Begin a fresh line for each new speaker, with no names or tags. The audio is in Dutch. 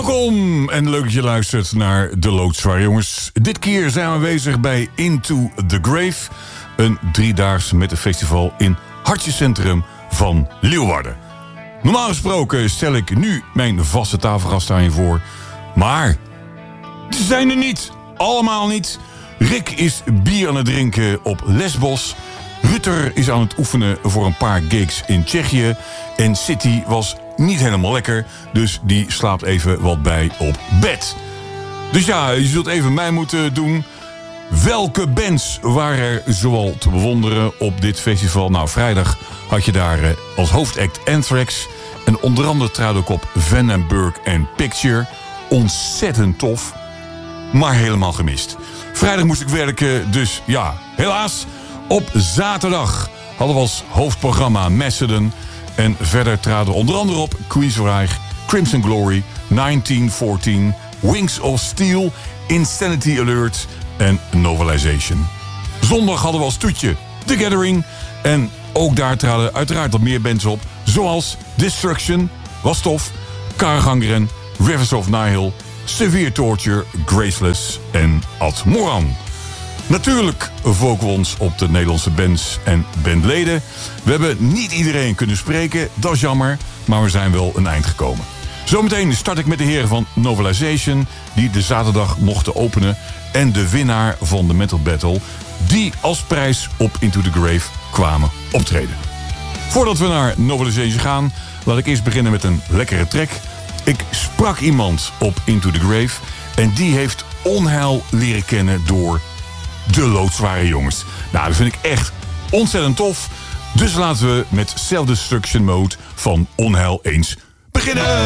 Welkom en leuk dat je luistert naar De Loodzwaar, jongens. Dit keer zijn we bezig bij Into the Grave. Een 3-daags met een festival in Hartjecentrum van Leeuwarden. Normaal gesproken stel ik nu mijn vaste tafelgasten aan je voor. Maar ze zijn er niet. Allemaal niet. Rick is bier aan het drinken op Lesbos. Rutter is aan het oefenen voor een paar gigs in Tsjechië. En City was niet helemaal lekker, dus die slaapt even wat bij op bed. Dus ja, je zult even mij moeten doen. Welke bands waren er zoal te bewonderen op dit festival? Nou, vrijdag had je daar als hoofdact Anthrax. En onder andere trad ook op Van Burke en Picture. Ontzettend tof, maar helemaal gemist. Vrijdag moest ik werken, dus ja, helaas. Op zaterdag hadden we als hoofdprogramma Macedon. En verder traden onder andere op Queensryche, Crimson Glory, 1914, Wings of Steel, Insanity Alert en Novelization. Zondag hadden we als toetje The Gathering. En ook daar traden uiteraard wat meer bands op. Zoals Destruction, was tof, Kargangren, Rivers of Nihil, Severe Torture, Graceless en Ad Moran. Natuurlijk focussen we ons op de Nederlandse bands en bandleden. We hebben niet iedereen kunnen spreken, dat is jammer, maar we zijn wel een eind gekomen. Zometeen start ik met de heren van Novelization, die de zaterdag mochten openen. En de winnaar van de Metal Battle, die als prijs op Into the Grave kwamen optreden. Voordat we naar Novelization gaan, laat ik eerst beginnen met een lekkere track. Ik sprak iemand op Into the Grave en die heeft onheil leren kennen door De Loodzware Jongens. Nou, dat vind ik echt ontzettend tof. Dus laten we met Self-Destruction Mode van Onheil eens beginnen.